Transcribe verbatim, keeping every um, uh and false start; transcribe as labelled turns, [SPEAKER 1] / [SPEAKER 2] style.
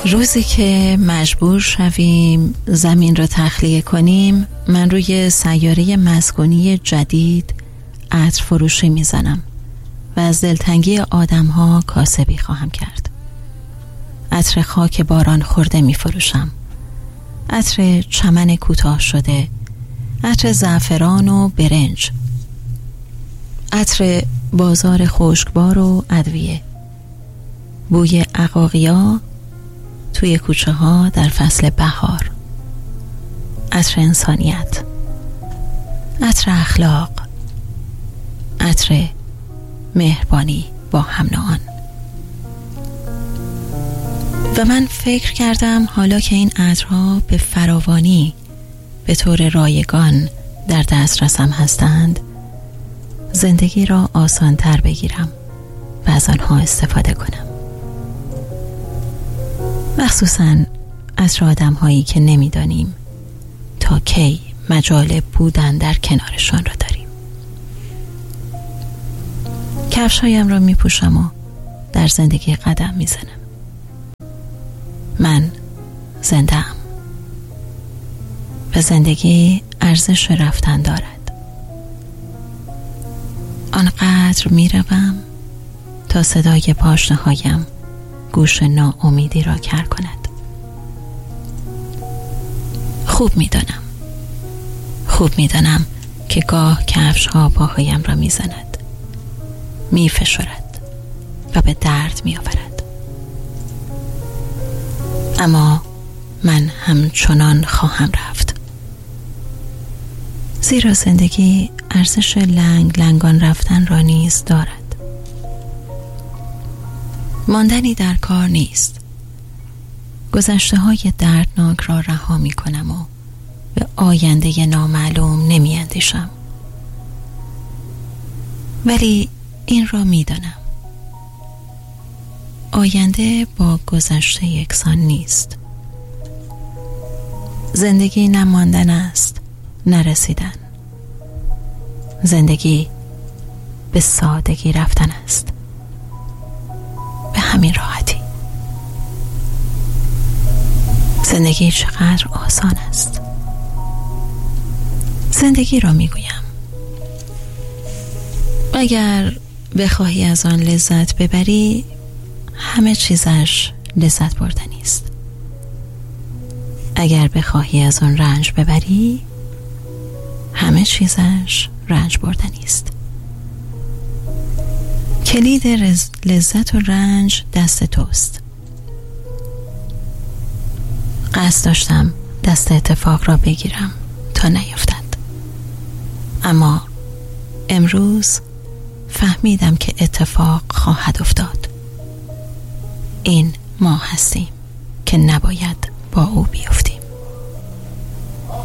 [SPEAKER 1] روزی که مجبور شویم زمین را تخلیه کنیم، من روی سیاره مسکونی جدید عطر فروشی میزنم و از دلتنگی آدم ها کاسبی خواهم کرد. عطر خاک باران خورده می فروشم، عطر چمن کوتاه شده، عطر زعفران و برنج، عطر بازار خشکبار و ادویه، بوی عقاقیا توی کوچه ها در فصل بهار، عطر انسانیت، عطر اخلاق، عطر مهربانی با هم نوعان. و من فکر کردم حالا که این عطرها به فراوانی به طور رایگان در دسترسم هستند، زندگی را آسان‌تر بگیرم و از آنها استفاده کنم، مخصوصاً عطر آدم‌هایی که نمی‌دانیم تا کی مجال بودن در کنارشان را داریم. کفش‌هایم را می‌پوشم و در زندگی قدم می‌زنم. من زنده‌ام و زندگی ارزش رفتن دارد. آنقدر می‌روم تا صدای پاشنه‌هایم گوش ناامیدی را کر کند. خوب می‌دانم خوب می‌دانم که گاه کفش‌ها پاهایم را می‌زند، می‌فشارد و به درد می‌آورد، اما من همچنان خواهم رفت، زیرا زندگی ارزش لنگ لنگان رفتن را نیز دارد. ماندنی در کار نیست. گذشته های دردناک را رها می کنم و به آینده نامعلوم نمی اندیشم. ولی این را می دانم، آینده با گذشته یکسان نیست. زندگی نه ماندن است نه رسیدن. زندگی به سادگی رفتن است، به همین راحتی. زندگی چقدر آسان است. زندگی را میگویم، اگر بخواهی از آن لذت ببری، همه چیزش لذت بردنی است. اگر بخواهی از آن رنج ببری، همه چیزش رنج بردنی است. کلید لذت و رنج دست توست. قصد داشتم دست اتفاق را بگیرم تا نیفتد، اما امروز فهمیدم که اتفاق خواهد افتاد. این ما هستیم که نباید با او بیفتیم.